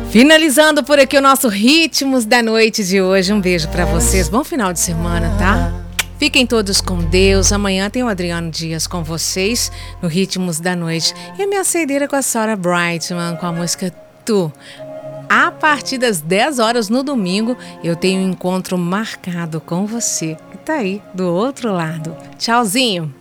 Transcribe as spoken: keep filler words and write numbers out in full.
Finalizando por aqui o nosso Ritmos da Noite de hoje. Um beijo pra vocês. Bom final de semana, tá? Fiquem todos com Deus. Amanhã tem o Adriano Dias com vocês no Ritmos da Noite. E a minha saideira com a Sarah Brightman com a música Tu. A partir das dez horas no domingo, eu tenho um encontro marcado com você, que tá aí do outro lado. Tchauzinho!